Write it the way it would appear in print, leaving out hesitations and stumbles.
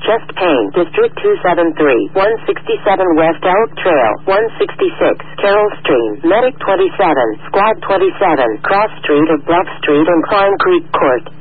chest pain, District 273, 167 West Elk Trail, 166, Carroll Stream, Medic 27, Squad 27, Cross Street of Bluff Street and Pine Creek Court.